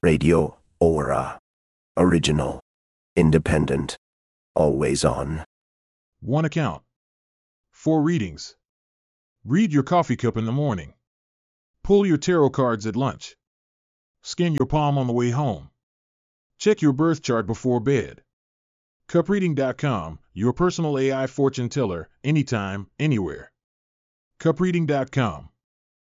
Radio Aura. Original. Independent. Always on. 1 account. 4 readings. Read your coffee cup in the morning. Pull your tarot cards at lunch. Scan your palm on the way home. Check your birth chart before bed. CupReading.com, your personal AI fortune teller, anytime, anywhere. CupReading.com.